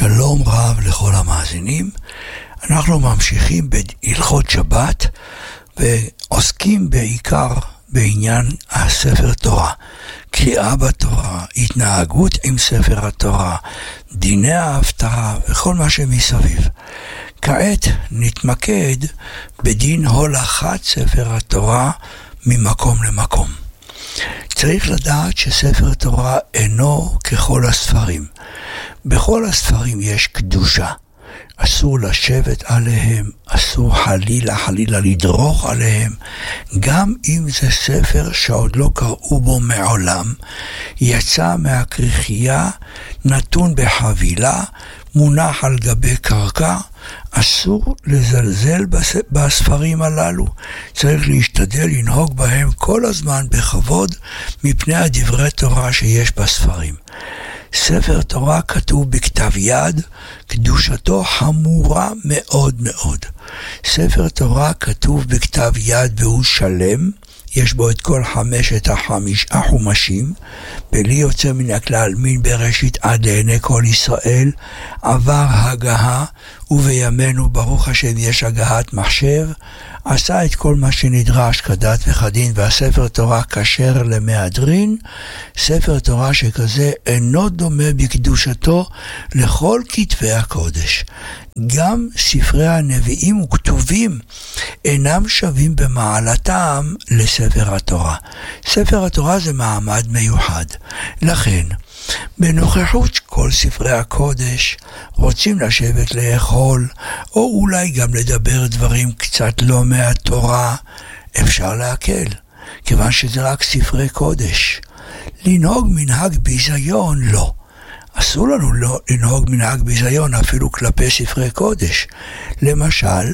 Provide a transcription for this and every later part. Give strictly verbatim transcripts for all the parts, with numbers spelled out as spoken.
שלום רב לכל המאזינים. אנחנו ממשיכים בהלכות שבת ועוסקים בעיקר בעניין הספר תורה, קריאה בתורה, התנהגות עם ספר התורה, דיני ההפטרה וכל מה שמסביב. כעת נתמקד בדין הולכת ספר התורה ממקום למקום. צריך לדעת שספר תורה אינו ככל הספרים. בכל הספרים יש קדושה. אסור לשבת עליהם, אסור חלילה חלילה לדרוך עליהם, גם אם זה ספר שעוד לא קראו בו מעולם, יצא מהכריכייה, נתון בחבילה, מונח על גבי קרקע, אסור לזלזל בספרים הללו. צריך להשתדל לנהוג בהם כל הזמן בכבוד מפני הדברי תורה שיש בספרים. ספר תורה כתוב בכתב יד, קדושתו חמורה מאוד מאוד. ספר תורה כתוב בכתב יד והוא שלם, יש בו את כל חמשת החמיש החומשים, בלי יוצא מן הכלל מן בראשית עד לעיני כל ישראל, עבר הגהה, ובימינו ברוך השם יש הגהת מחשב, עשה את כל מה שנדרש כדת וכדין, והספר תורה כשר למהדרין. ספר תורה שכזה אינו דומה בקדושתו לכל כתבי הקודש. גם ספרי הנביאים וכתובים אינם שווים במעלתם לספר התורה. ספר התורה זה מעמד מיוחד. לכן, בנוכחות כל ספרי הקודש רוצים לשבת לאכול, או אולי גם לדבר דברים קצת לא מהתורה, אפשר להקל, כיוון שזה רק ספרי קודש. לנהוג מנהג ביזיון לא. אסור לנו לא לנהוג מנהג ביזיון אפילו כלפי ספרי קודש. למשל,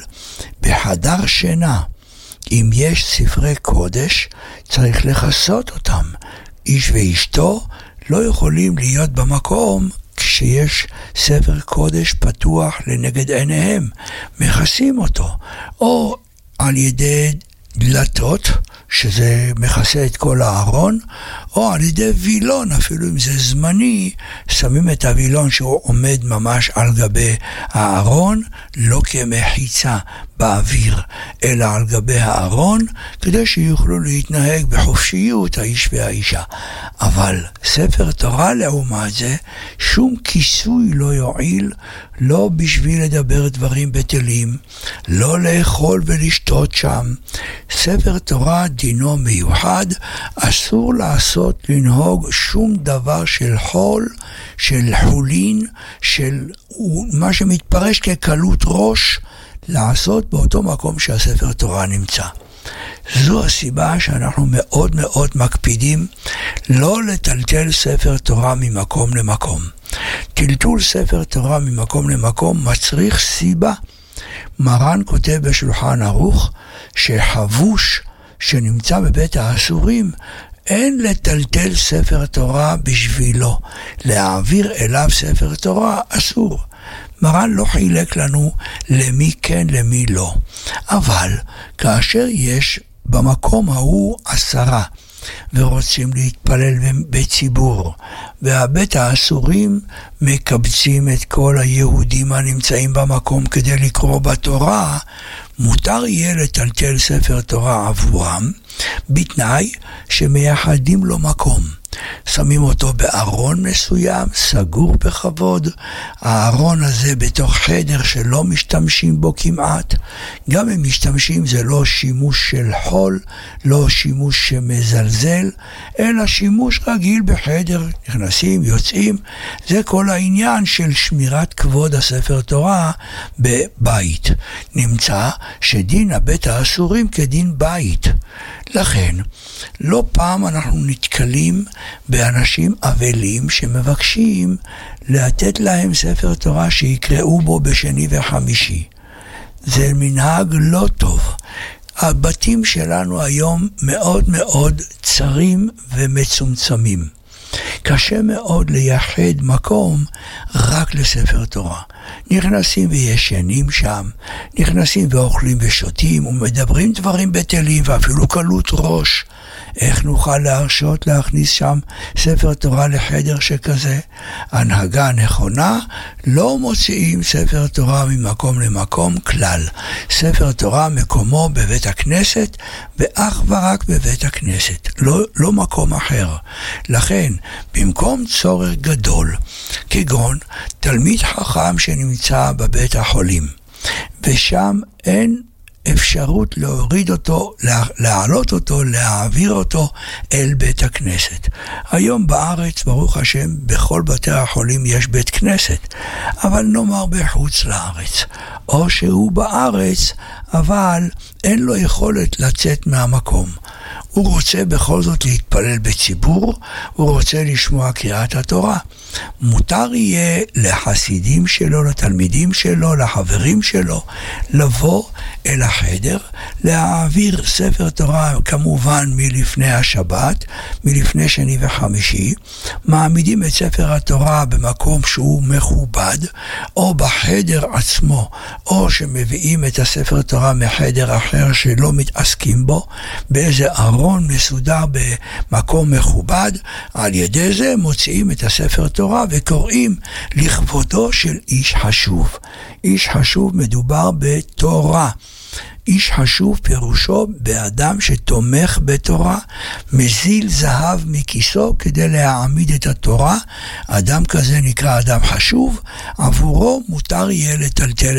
בחדר שינה, אם יש ספרי קודש, צריך לחסות אותם. איש ואשתו לא יכולים להיות במקום כשיש ספר קודש פתוח לנגד עיניהם. מכסים אותו, או על ידי דלתות, שזה מכסה את כל הארון, או על ידי וילון, אפילו אם זה זמני, שמים את הוילון שהוא עומד ממש על גבי הארון, לא כמחיצה באוויר, אלא על גבי הארון, כדי שיוכלו להתנהג בחופשיות האיש והאישה. אבל ספר תורה לעומת זה, שום כיסוי לא יועיל, לא בשביל לדבר דברים בטלים, לא לאכול ולשתות שם. ספר תורה דינו מיוחד, אסור לעשות לנהוג שום דבר של חול, של חולין, של מה שמתפרש כקלות ראש, לעשות באותו מקום שהספר תורה נמצא. זו הסיבה שאנחנו מאוד מאוד מקפידים לא לטלטל ספר תורה ממקום למקום. טלטול ספר תורה ממקום למקום מצריך סיבה. מרן כותב בשולחן ערוך שחבוש שנמצא בבית האסורים, אין לטלטל ספר תורה בשבילו. להעביר אליו ספר תורה אסור. מרן לא חילק לנו למי כן למי לא. אבל כאשר יש במקום ההוא עשרה ורוצים להתפלל בציבור, והבית האסורים מקבצים את כל היהודים הנמצאים במקום כדי לקרוא בתורה, מותר יהיה לטלטל ספר תורה עבורם, בתנאי שמייחדים לו מקום. שמים אותו בארון מסוים, סגור בכבוד. הארון הזה בתוך חדר שלא משתמשים בו כמעט. גם אם משתמשים זה לא שימוש של חול, לא שימוש שמזלזל, אלא שימוש רגיל בחדר, נכנסים, יוצאים. זה כל העניין של שמירת כבוד הספר תורה בבית. נמצא שדין הבית האסורים כדין בית. לכן, לא פעם אנחנו נתקלים באנשים אבלים שמבקשים לתת להם ספר תורה שיקראו בו בשני וחמישי. זה מנהג לא טוב. הבתים שלנו היום מאוד מאוד צרים ומצומצמים. קשה מאוד לייחד מקום רק לספר תורה. נכנסים וישנים שם, נכנסים ואוכלים ושותים ומדברים דברים בטלים ואפילו קלות ראש. איך נוכל להרשות להכניס שם ספר תורה לחדר שכזה? הנהגה נכונה, לא מוציאים ספר תורה ממקום למקום כלל. ספר תורה מקומו בבית הכנסת, ואך ורק בבית הכנסת, לא, לא מקום אחר. לכן, במקום צורך גדול, כגון תלמיד חכם שנמצא בבית החולים, ושם אין אפשרות להוריד אותו, להעלות אותו, להעביר אותו אל בית הכנסת. היום בארץ, ברוך השם, בכל בתי החולים יש בית כנסת, אבל נאמר בחוץ לארץ, או שהוא בארץ, אבל אין לו יכולת לצאת מהמקום. הוא רוצה בכל זאת להתפלל בציבור, הוא רוצה לשמוע קריאת התורה. מותר יהיה לחסידים שלו, לתלמידים שלו, לחברים שלו, לבוא אל החדר, להעביר ספר תורה כמובן מלפני השבת, מלפני שני וחמישי, מעמידים את ספר התורה במקום שהוא מכובד, או בחדר עצמו, או שמביאים את הספר תורה מחדר אחר שלא מתעסקים בו, באיזה ארון מסודר במקום מכובד. על ידי זה מוציאים את הספר תורה וקוראים לכבודו של איש חשוב. איש חשוב מדובר בתורה. איש חשוב פירושו באדם שתומך בתורה, מזיל זהב מכיסו כדי להעמיד את התורה. אדם כזה נקרא אדם חשוב, עבורו מותר יהיה לטלטל